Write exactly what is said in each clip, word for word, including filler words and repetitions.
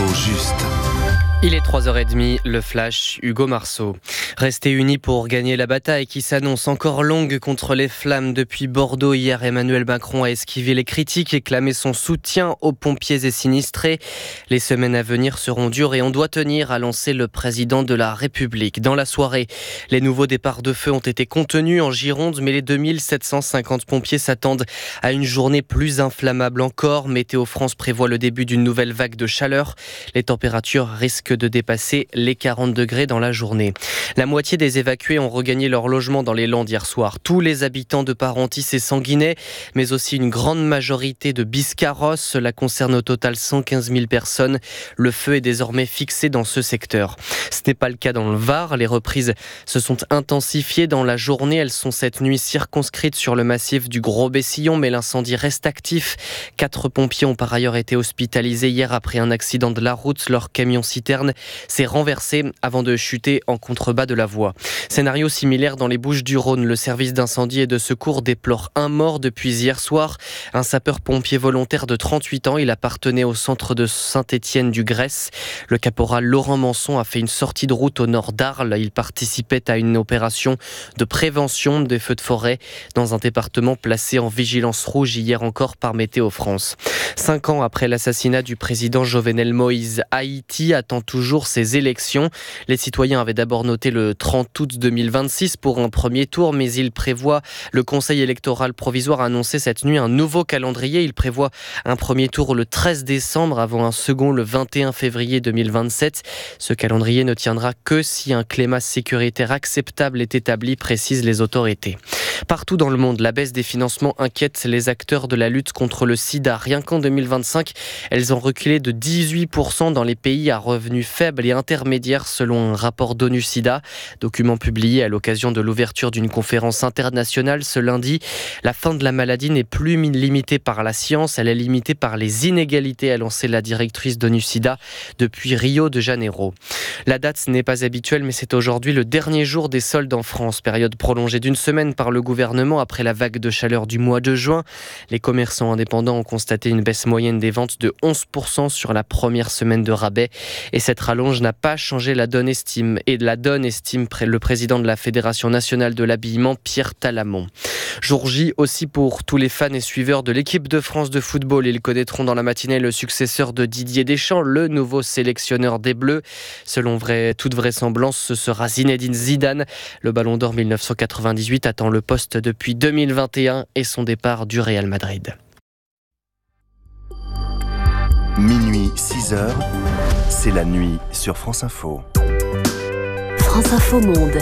juste. Il est trois heures trente, le flash, Hugo Marceau. Rester unis pour gagner la bataille qui s'annonce encore longue contre les flammes. Depuis Bordeaux, hier, Emmanuel Macron a esquivé les critiques et clamé son soutien aux pompiers et sinistrés. Les semaines à venir seront dures et on doit tenir, a lancé le président de la République. Dans la soirée, les nouveaux départs de feu ont été contenus en Gironde, mais les deux mille sept cent cinquante pompiers s'attendent à une journée plus inflammable encore. Météo France prévoit le début d'une nouvelle vague de chaleur. Les températures risquent de dépasser les quarante degrés dans la journée. La moitié des évacués ont regagné leur logement dans les Landes hier soir. Tous les habitants de Parentis et Sanguinet, mais aussi une grande majorité de Biscarrosse. Cela concerne au total cent quinze mille personnes. Le feu est désormais fixé dans ce secteur. Ce n'est pas le cas dans le Var. Les reprises se sont intensifiées dans la journée. Elles sont cette nuit circonscrites sur le massif du Gros-Bessillon, mais l'incendie reste actif. Quatre pompiers ont par ailleurs été hospitalisés hier après un accident de la route. Leur camion-citerne s'est renversé avant de chuter en contrebas de la voie. Scénario similaire dans les Bouches-du-Rhône. Le service d'incendie et de secours déplore un mort depuis hier soir. Un sapeur-pompier volontaire de trente-huit ans. Il appartenait au centre de Saint-Étienne-du-Grèce. Le caporal Laurent Manson a fait une sortie de route au nord d'Arles. Il participait à une opération de prévention des feux de forêt dans un département placé en vigilance rouge hier encore par Météo France. Cinq ans après l'assassinat du président Jovenel Moïse, Haïti attend toujours ces élections. Les citoyens avaient d'abord noté le trente août deux mille vingt-six pour un premier tour, mais il prévoit, le Conseil électoral provisoire a annoncé cette nuit un nouveau calendrier. Il prévoit un premier tour le treize décembre avant un second le vingt et un février deux mille vingt-sept. Ce calendrier ne tiendra que si un climat sécuritaire acceptable est établi, précisent les autorités. Partout dans le monde, la baisse des financements inquiète les acteurs de la lutte contre le sida. Rien qu'en deux mille vingt-cinq, elles ont reculé de dix-huit pour cent dans les pays à revenus faibles et intermédiaires selon un rapport d'ONU-Sida. Document publié à l'occasion de l'ouverture d'une conférence internationale ce lundi. La fin de la maladie n'est plus limitée par la science, elle est limitée par les inégalités, a lancé la directrice d'ONU-Sida depuis Rio de Janeiro. La date n'est pas habituelle, mais c'est aujourd'hui le dernier jour des soldes en France. Période prolongée d'une semaine par le gouvernement après la vague de chaleur du mois de juin. Les commerçants indépendants ont constaté une baisse moyenne des ventes de onze pour cent sur la première semaine de rabais. Et cette rallonge n'a pas changé la donne estime. Et la donne estime le président de la Fédération nationale de l'habillement, Pierre Talamon. Jour J aussi pour tous les fans et suiveurs de l'équipe de France de football. Ils connaîtront dans la matinée le successeur de Didier Deschamps, le nouveau sélectionneur des Bleus. Selon vrai, toute vraisemblance, ce sera Zinedine Zidane. Le Ballon d'Or mille neuf cent quatre-vingt-dix-huit attend le poste depuis deux mille vingt et un et son départ du Real Madrid. Minuit, six heures, c'est la nuit sur France Info. France Info Monde.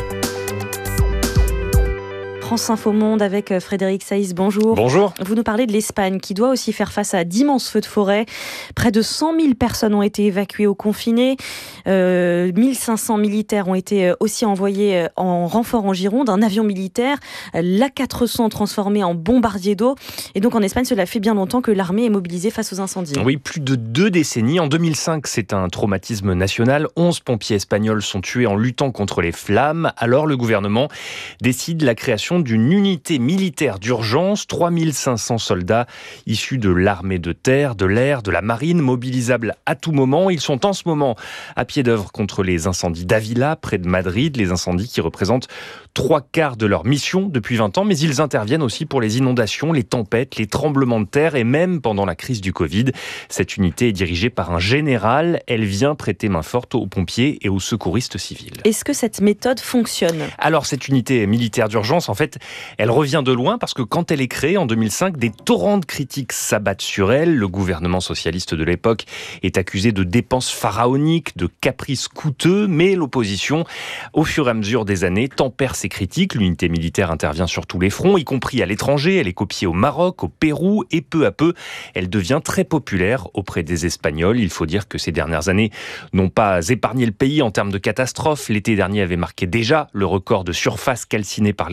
France Info Monde avec Frédéric Saïs, bonjour. Bonjour. Vous nous parlez de l'Espagne qui doit aussi faire face à d'immenses feux de forêt. Près de cent mille personnes ont été évacuées ou confinées. Euh, mille cinq cents militaires ont été aussi envoyés en renfort en Gironde. Un avion militaire, l'A quatre cents transformé en bombardier d'eau. Et donc en Espagne, cela fait bien longtemps que l'armée est mobilisée face aux incendies. Oui, plus de deux décennies. En deux mille cinq, c'est un traumatisme national. onze pompiers espagnols sont tués en luttant contre les flammes. Alors le gouvernement décide la création d'une unité militaire d'urgence, trois mille cinq cents soldats issus de l'armée de terre, de l'air, de la marine, mobilisables à tout moment. Ils sont en ce moment à pied d'œuvre contre les incendies d'Avila, près de Madrid, les incendies qui représentent trois quarts de leur mission depuis vingt ans, mais ils interviennent aussi pour les inondations, les tempêtes, les tremblements de terre et même pendant la crise du Covid. Cette unité est dirigée par un général. Elle vient prêter main forte aux pompiers et aux secouristes civils. Est-ce que cette méthode fonctionne ? Alors, cette unité militaire d'urgence, en fait, elle revient de loin parce que quand elle est créée en deux mille cinq, des torrents de critiques s'abattent sur elle. Le gouvernement socialiste de l'époque est accusé de dépenses pharaoniques, de caprices coûteux, mais l'opposition, au fur et à mesure des années, tempère ses critiques. L'unité militaire intervient sur tous les fronts, y compris à l'étranger. Elle est copiée au Maroc, au Pérou, et peu à peu, elle devient très populaire auprès des Espagnols. Il faut dire que ces dernières années n'ont pas épargné le pays en termes de catastrophes. L'été dernier avait marqué déjà le record de surface calcinée par les incendies.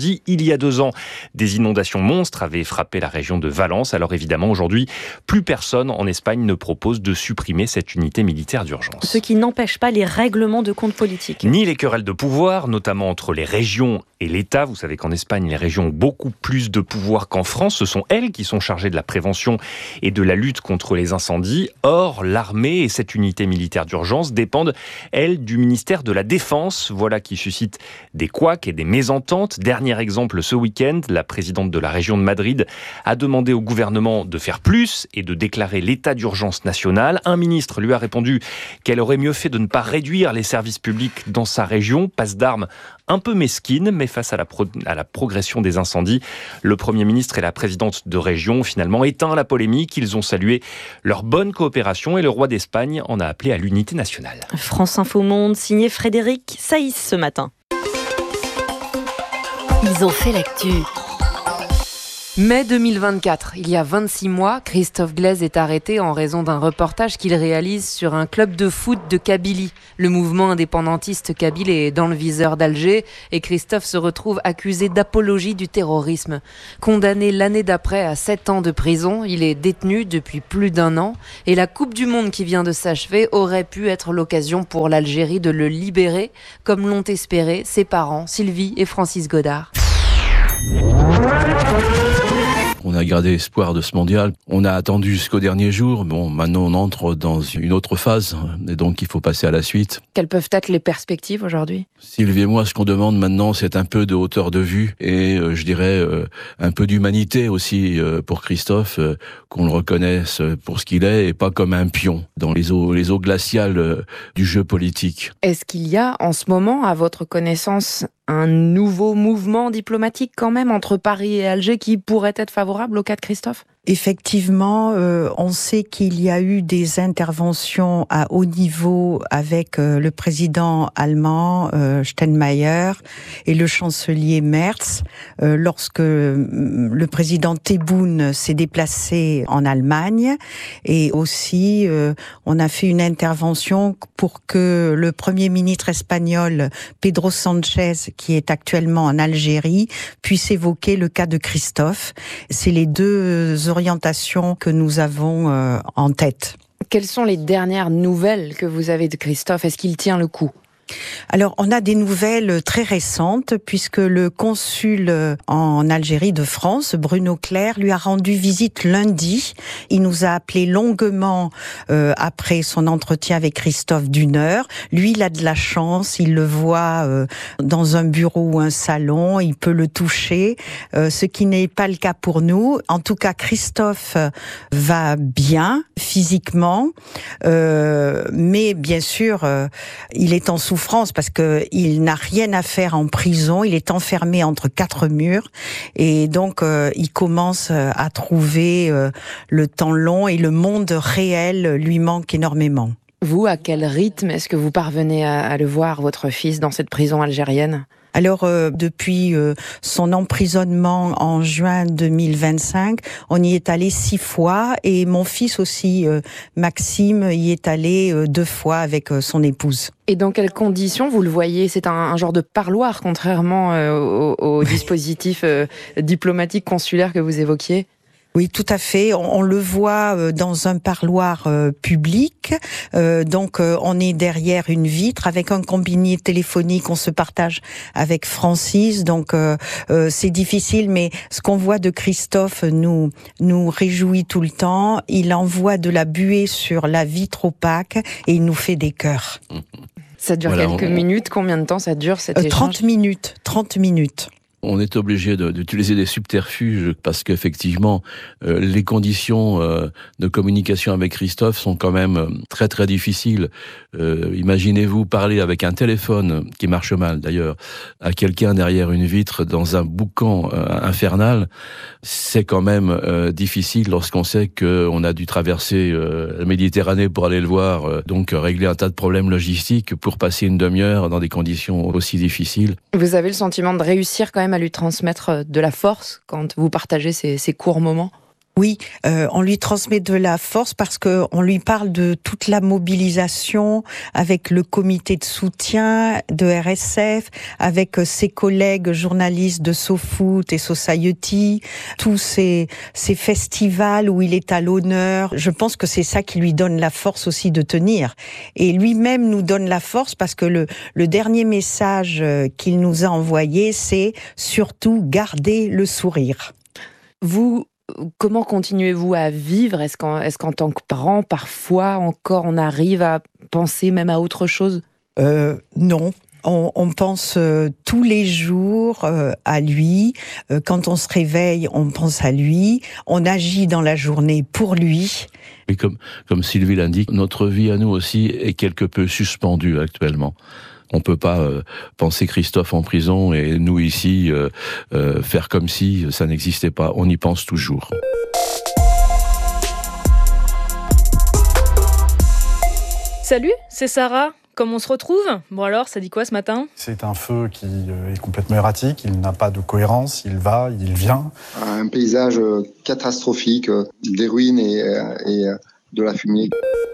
incendie. Il y a deux ans, des inondations monstres avaient frappé la région de Valence. Alors évidemment, aujourd'hui, plus personne en Espagne ne propose de supprimer cette unité militaire d'urgence. Ce qui n'empêche pas les règlements de compte politiques. Ni les querelles de pouvoir, notamment entre les régions et l'État. Vous savez qu'en Espagne, les régions ont beaucoup plus de pouvoir qu'en France. Ce sont elles qui sont chargées de la prévention et de la lutte contre les incendies. Or, l'armée et cette unité militaire d'urgence dépendent, elles, du ministère de la Défense. Voilà qui suscite des couacs et des mésententes. Dernier exemple, ce week-end, la présidente de la région de Madrid a demandé au gouvernement de faire plus et de déclarer l'état d'urgence national. Un ministre lui a répondu qu'elle aurait mieux fait de ne pas réduire les services publics dans sa région. Passe d'armes un peu mesquine, mais face à la, pro- à la progression des incendies, le Premier ministre et la présidente de région ont finalement éteint la polémique. Ils ont salué leur bonne coopération et le roi d'Espagne en a appelé à l'unité nationale. France Info Monde, signé Frédéric Saïs ce matin. Ils ont fait l'actu. Mai deux mille vingt-quatre, il y a vingt-six mois, Christophe Glaise est arrêté en raison d'un reportage qu'il réalise sur un club de foot de Kabylie. Le mouvement indépendantiste kabyle est dans le viseur d'Alger et Christophe se retrouve accusé d'apologie du terrorisme. Condamné l'année d'après à sept ans de prison, il est détenu depuis plus d'un an et la Coupe du Monde qui vient de s'achever aurait pu être l'occasion pour l'Algérie de le libérer, comme l'ont espéré ses parents, Sylvie et Francis Godard. On a gardé espoir de ce mondial. On a attendu jusqu'au dernier jour. Bon, maintenant on entre dans une autre phase et donc il faut passer à la suite. Quelles peuvent être les perspectives aujourd'hui ? Sylvie et moi, ce qu'on demande maintenant, c'est un peu de hauteur de vue et euh, je dirais euh, un peu d'humanité aussi euh, pour Christophe, euh, qu'on le reconnaisse pour ce qu'il est et pas comme un pion dans les eaux, les eaux glaciales euh, du jeu politique. Est-ce qu'il y a en ce moment, à votre connaissance, un nouveau mouvement diplomatique quand même entre Paris et Alger qui pourrait être favorable au cas de Christophe ? Effectivement, euh, on sait qu'il y a eu des interventions à haut niveau avec euh, le président allemand euh, Steinmeier et le chancelier Merz euh, lorsque euh, le président Tebboune s'est déplacé en Allemagne, et aussi euh, on a fait une intervention pour que le premier ministre espagnol Pedro Sanchez, qui est actuellement en Algérie, puisse évoquer le cas de Christophe. C'est les deux orientations que nous avons euh, en tête. Quelles sont les dernières nouvelles que vous avez de Christophe ? Est-ce qu'il tient le coup ? Alors, on a des nouvelles très récentes puisque le consul en Algérie de France, Bruno Clerc, lui a rendu visite lundi. Il nous a appelé longuement euh, après son entretien avec Christophe d'une heure. Lui, il a de la chance, il le voit euh, dans un bureau ou un salon, il peut le toucher, euh, ce qui n'est pas le cas pour nous. En tout cas, Christophe va bien physiquement, euh, mais bien sûr, euh, il est en souffrance France parce que il n'a rien à faire en prison, il est enfermé entre quatre murs et donc euh, il commence à trouver euh, le temps long et le monde réel lui manque énormément. Vous, à quel rythme est-ce que vous parvenez à, à le voir, votre fils, dans cette prison algérienne ? Alors, euh, depuis euh, son emprisonnement en juin deux mille vingt-cinq, on y est allé six fois et mon fils aussi, euh, Maxime, y est allé euh, deux fois avec euh, son épouse. Et dans quelles conditions vous le voyez ? C'est un, un genre de parloir, contrairement euh, au, au dispositif euh, diplomatique consulaire que vous évoquiez ? Oui, tout à fait. On, on le voit dans un parloir euh, public. Euh, donc, euh, on est derrière une vitre avec un combiné téléphonique. On se partage avec Francis. Donc, euh, euh, c'est difficile. Mais ce qu'on voit de Christophe nous nous réjouit tout le temps. Il envoie de la buée sur la vitre opaque et il nous fait des cœurs. Ça dure voilà, quelques on... minutes. Combien de temps ça dure cet euh, échange ? trente minutes. trente minutes. On est obligé de, d'utiliser des subterfuges parce qu'effectivement, euh, les conditions euh, de communication avec Christophe sont quand même très très difficiles. Euh, imaginez-vous parler avec un téléphone qui marche mal d'ailleurs à quelqu'un derrière une vitre dans un boucan euh, infernal. C'est quand même euh, difficile lorsqu'on sait qu'on a dû traverser euh, la Méditerranée pour aller le voir, euh, donc régler un tas de problèmes logistiques pour passer une demi-heure dans des conditions aussi difficiles. Vous avez le sentiment de réussir quand même à lui transmettre de la force quand vous partagez ces, ces courts moments ? Oui, euh, on lui transmet de la force parce que on lui parle de toute la mobilisation avec le comité de soutien de R S F, avec ses collègues journalistes de SoFoot et Society, tous ces, ces festivals où il est à l'honneur. Je pense que c'est ça qui lui donne la force aussi de tenir. Et lui-même nous donne la force parce que le, le dernier message qu'il nous a envoyé, c'est surtout garder le sourire. Vous, comment continuez-vous à vivre ? Est-ce qu'en, est-ce qu'en tant que parent, parfois encore, on arrive à penser même à autre chose ? euh, Non. On, on pense euh, tous les jours euh, à lui. Euh, quand on se réveille, on pense à lui. On agit dans la journée pour lui. Et comme, comme Sylvie l'indique, notre vie à nous aussi est quelque peu suspendue actuellement. On peut pas euh, penser Christophe en prison et nous ici euh, euh, faire comme si ça n'existait pas. On y pense toujours. Salut, c'est Sarah. Comment on se retrouve ? Bon alors, ça dit quoi ce matin ? C'est un feu qui est complètement erratique, il n'a pas de cohérence, il va, il vient. Un paysage catastrophique, des ruines et, et de la fumée.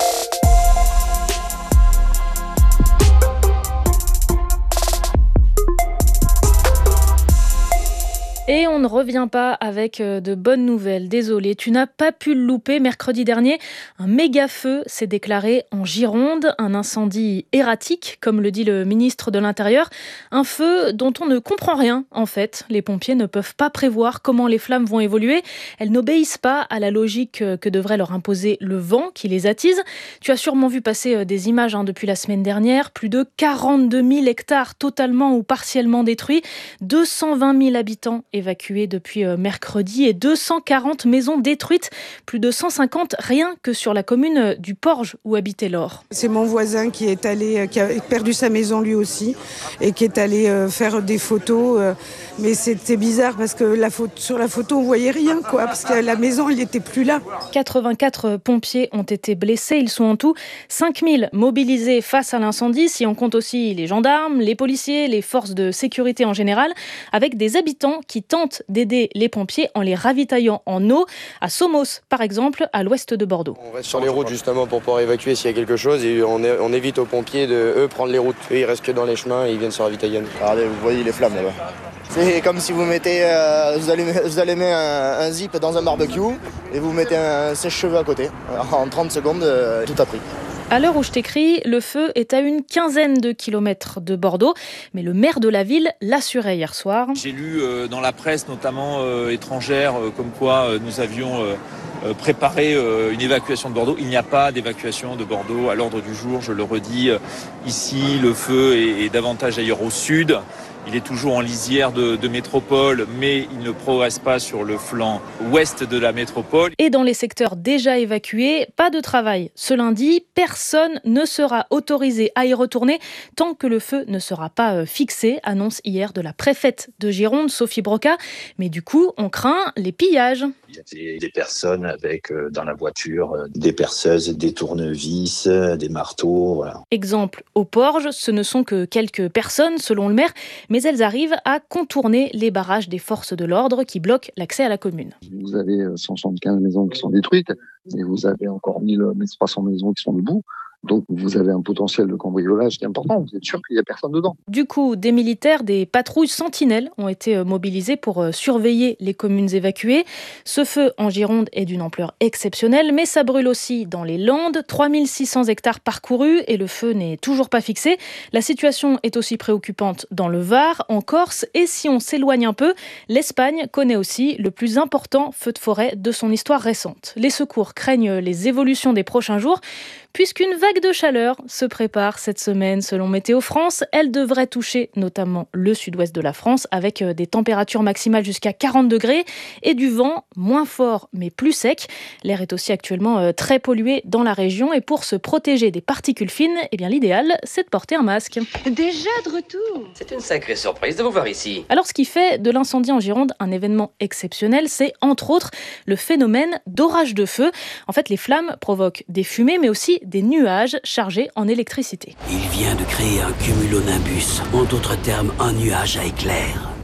Et on ne revient pas avec de bonnes nouvelles. Désolé, tu n'as pas pu le louper. Mercredi dernier, un méga feu s'est déclaré en Gironde. Un incendie erratique, comme le dit le ministre de l'Intérieur. Un feu dont on ne comprend rien, en fait. Les pompiers ne peuvent pas prévoir comment les flammes vont évoluer. Elles n'obéissent pas à la logique que devrait leur imposer le vent qui les attise. Tu as sûrement vu passer des images hein, depuis la semaine dernière. Plus de quarante-deux mille hectares totalement ou partiellement détruits. deux cent vingt mille habitants évacués depuis mercredi et deux cent quarante maisons détruites, plus de cent cinquante rien que sur la commune du Porge où habitait Laure. C'est mon voisin qui est allé, qui a perdu sa maison lui aussi et qui est allé faire des photos. Mais c'était bizarre parce que la photo, sur la photo on voyait rien quoi, parce que la maison elle n'était plus là. quatre-vingt-quatre pompiers ont été blessés, ils sont en tout cinq mille mobilisés face à l'incendie, si on compte aussi les gendarmes, les policiers, les forces de sécurité en général, avec des habitants qui tentent d'aider les pompiers en les ravitaillant en eau, à Somos par exemple, à l'ouest de Bordeaux. On reste sur les routes justement pour pouvoir évacuer s'il y a quelque chose et on, est, on évite aux pompiers de eux prendre les routes. Eux ils restent que dans les chemins et ils viennent se ravitailler. Regardez, vous voyez les flammes là-bas. C'est comme si vous mettez, euh, vous allumez, vous allumez un, un zip dans un barbecue et vous mettez un sèche-cheveux à côté. En trente secondes, euh, tout a pris. À l'heure où je t'écris, le feu est à une quinzaine de kilomètres de Bordeaux, mais le maire de la ville l'assurait hier soir. J'ai lu euh, dans la presse, notamment euh, étrangère, euh, comme quoi euh, nous avions euh, euh, préparé euh, une évacuation de Bordeaux. Il n'y a pas d'évacuation de Bordeaux à l'ordre du jour, je le redis. Euh, ici, le feu est, est davantage ailleurs au sud. Il est toujours en lisière de, de métropole, mais il ne progresse pas sur le flanc ouest de la métropole. Et dans les secteurs déjà évacués, pas de travail. Ce lundi, personne ne sera autorisé à y retourner tant que le feu ne sera pas fixé, annonce hier de la préfète de Gironde, Sophie Broca. Mais du coup, on craint les pillages. Il y avait des personnes avec, euh, dans la voiture, euh, des perceuses, des tournevis, euh, des marteaux. Voilà. Exemple, au Porge, ce ne sont que quelques personnes, selon le maire, mais elles arrivent à contourner les barrages des forces de l'ordre qui bloquent l'accès à la commune. Vous avez cent soixante-quinze maisons qui sont détruites et vous avez encore mille trois cents maisons qui sont debout. Donc vous avez un potentiel de cambriolage qui est important. Vous êtes sûr qu'il n'y a personne dedans. Du coup, des militaires, des patrouilles sentinelles ont été mobilisées pour surveiller les communes évacuées. Ce feu en Gironde est d'une ampleur exceptionnelle, mais ça brûle aussi dans les Landes. trois mille six cents hectares parcourus et le feu n'est toujours pas fixé. La situation est aussi préoccupante dans le Var, en Corse et si on s'éloigne un peu, l'Espagne connaît aussi le plus important feu de forêt de son histoire récente. Les secours craignent les évolutions des prochains jours, puisqu'une vague de chaleur se prépare cette semaine. Selon Météo France, elle devrait toucher notamment le sud-ouest de la France avec des températures maximales jusqu'à quarante degrés et du vent moins fort mais plus sec. L'air est aussi actuellement très pollué dans la région et pour se protéger des particules fines, eh bien l'idéal c'est de porter un masque. Déjà de retour. C'est une sacrée surprise de vous voir ici. Alors ce qui fait de l'incendie en Gironde un événement exceptionnel, c'est entre autres le phénomène d'orage de feu. En fait, les flammes provoquent des fumées mais aussi des nuages chargés en électricité. Il vient de créer un cumulonimbus, en d'autres termes un nuage à éclairs. Un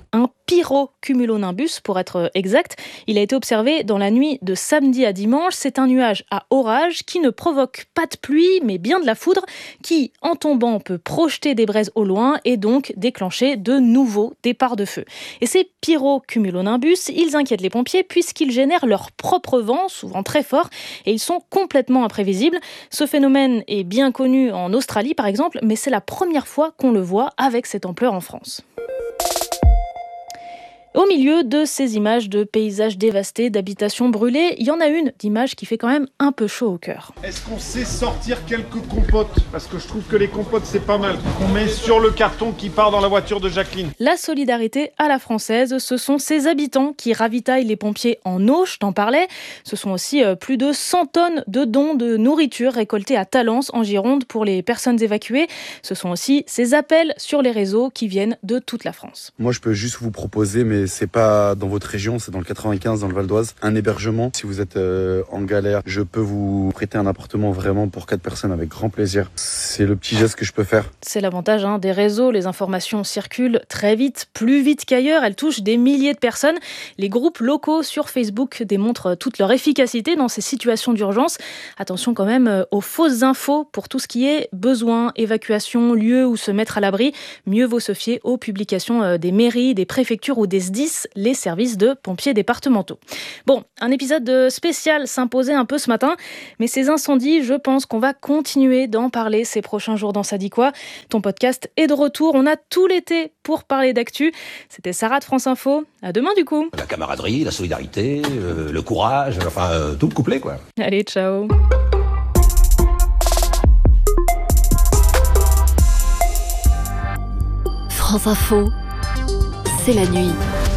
pyrocumulonimbus pour être exact. Il a été observé dans la nuit de samedi à dimanche. C'est un nuage à orage qui ne provoque pas de pluie mais bien de la foudre qui, en tombant, peut projeter des braises au loin et donc déclencher de nouveaux départs de feu. Et ces pyrocumulonimbus, ils inquiètent les pompiers puisqu'ils génèrent leur propre vent, souvent très fort, et ils sont complètement imprévisibles. Ce phénomène est bien connu en Australie par exemple, mais c'est la première fois qu'on le voit avec cette ampleur en France. Au milieu de ces images de paysages dévastés, d'habitations brûlées, il y en a une d'image qui fait quand même un peu chaud au cœur. Est-ce qu'on sait sortir quelques compotes ? Parce que je trouve que les compotes, c'est pas mal. On met sur le carton qui part dans la voiture de Jacqueline. La solidarité à la française, ce sont ces habitants qui ravitaillent les pompiers en eau, je t'en parlais. Ce sont aussi plus de cent tonnes de dons de nourriture récoltés à Talence, en Gironde, pour les personnes évacuées. Ce sont aussi ces appels sur les réseaux qui viennent de toute la France. Moi, je peux juste vous proposer, mais c'est pas dans votre région, c'est dans le quatre-vingt-quinze, dans le Val d'Oise, un hébergement. Si vous êtes euh, en galère, je peux vous prêter un appartement vraiment pour quatre personnes avec grand plaisir. C'est le petit geste que je peux faire. C'est l'avantage hein, des réseaux, les informations circulent très vite, plus vite qu'ailleurs, elles touchent des milliers de personnes. Les groupes locaux sur Facebook démontrent toute leur efficacité dans ces situations d'urgence. Attention quand même aux fausses infos pour tout ce qui est besoin, évacuation, lieu où se mettre à l'abri. Mieux vaut se fier aux publications des mairies, des préfectures ou des S D I S, les services de pompiers départementaux. Bon, un épisode spécial s'imposait un peu ce matin, mais ces incendies, je pense qu'on va continuer d'en parler ces prochains jours dans Ça dit quoi. Ton podcast est de retour, on a tout l'été pour parler d'actu. C'était Sarah de France Info, à demain du coup. La camaraderie, la solidarité, euh, le courage, enfin euh, tout le couplet quoi. Allez, ciao. France Info, c'est la nuit.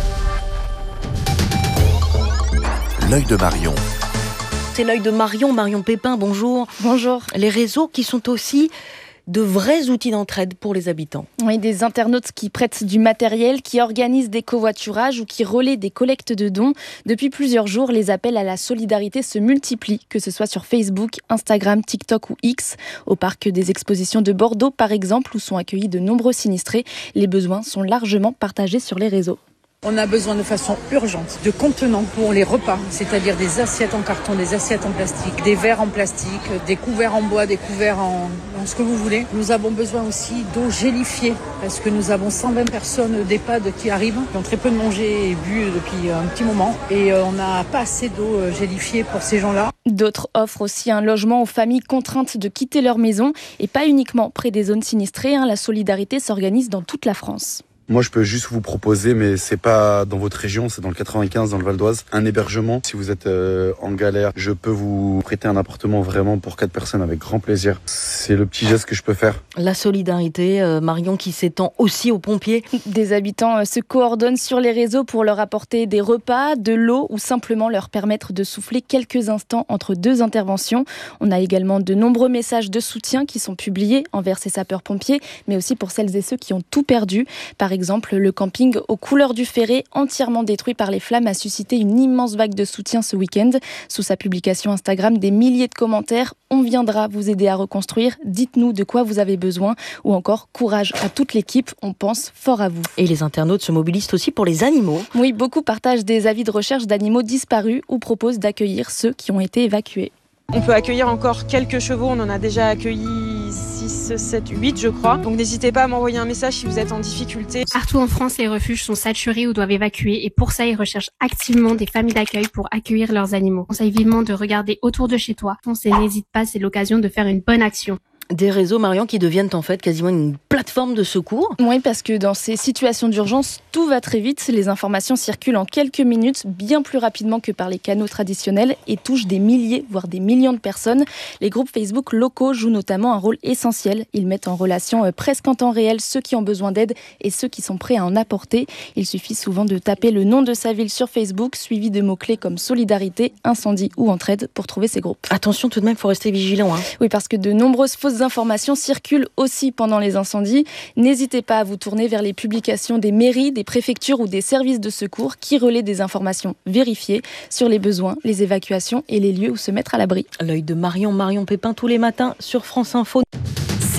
L'œil de Marion. C'est l'œil de Marion, Marion Pépin, bonjour. Bonjour. Les réseaux qui sont aussi de vrais outils d'entraide pour les habitants. Oui, des internautes qui prêtent du matériel, qui organisent des covoiturages ou qui relaient des collectes de dons. Depuis plusieurs jours, les appels à la solidarité se multiplient, que ce soit sur Facebook, Instagram, TikTok ou X. Au parc des expositions de Bordeaux, par exemple, où sont accueillis de nombreux sinistrés, les besoins sont largement partagés sur les réseaux. On a besoin de façon urgente de contenants pour les repas, c'est-à-dire des assiettes en carton, des assiettes en plastique, des verres en plastique, des couverts en bois, des couverts en, en ce que vous voulez. Nous avons besoin aussi d'eau gélifiée, parce que nous avons cent vingt personnes d'EHPAD qui arrivent, qui ont très peu de mangé et bu depuis un petit moment, et on n'a pas assez d'eau gélifiée pour ces gens-là. D'autres offrent aussi un logement aux familles contraintes de quitter leur maison, et pas uniquement près des zones sinistrées, hein, la solidarité s'organise dans toute la France. Moi, je peux juste vous proposer, mais c'est pas dans votre région, c'est dans le quatre-vingt-quinze, dans le Val d'Oise, un hébergement. Si vous êtes euh, en galère, je peux vous prêter un appartement vraiment pour quatre personnes avec grand plaisir. C'est le petit geste que je peux faire. La solidarité, euh, Marion, qui s'étend aussi aux pompiers. Des habitants euh, se coordonnent sur les réseaux pour leur apporter des repas, de l'eau ou simplement leur permettre de souffler quelques instants entre deux interventions. On a également de nombreux messages de soutien qui sont publiés envers ces sapeurs-pompiers, mais aussi pour celles et ceux qui ont tout perdu. Par exemple, exemple, le camping aux couleurs du Ferré, entièrement détruit par les flammes, a suscité une immense vague de soutien ce week-end. Sous sa publication Instagram, des milliers de commentaires. On viendra vous aider à reconstruire. Dites-nous de quoi vous avez besoin. Ou encore, courage à toute l'équipe. On pense fort à vous. Et les internautes se mobilisent aussi pour les animaux. Oui, beaucoup partagent des avis de recherche d'animaux disparus ou proposent d'accueillir ceux qui ont été évacués. On peut accueillir encore quelques chevaux, on en a déjà accueilli six, sept, huit je crois. Donc n'hésitez pas à m'envoyer un message si vous êtes en difficulté. Partout en France, les refuges sont saturés ou doivent évacuer et pour ça, ils recherchent activement des familles d'accueil pour accueillir leurs animaux. On conseille vivement de regarder autour de chez toi. Foncez, n'hésite pas, c'est l'occasion de faire une bonne action. Des réseaux, Marion, qui deviennent en fait quasiment une plateforme de secours. Oui, parce que dans ces situations d'urgence, tout va très vite. Les informations circulent en quelques minutes, bien plus rapidement que par les canaux traditionnels et touchent des milliers, voire des millions de personnes. Les groupes Facebook locaux jouent notamment un rôle essentiel. Ils mettent en relation presque en temps réel ceux qui ont besoin d'aide et ceux qui sont prêts à en apporter. Il suffit souvent de taper le nom de sa ville sur Facebook, suivi de mots-clés comme solidarité, incendie ou entraide pour trouver ces groupes. Attention tout de même, il faut rester vigilant. Hein. Oui, parce que de nombreuses fausses informations circulent aussi pendant les incendies. N'hésitez pas à vous tourner vers les publications des mairies, des préfectures ou des services de secours qui relaient des informations vérifiées sur les besoins, les évacuations et les lieux où se mettre à l'abri. L'œil de Marion, Marion Pépin tous les matins sur France Info.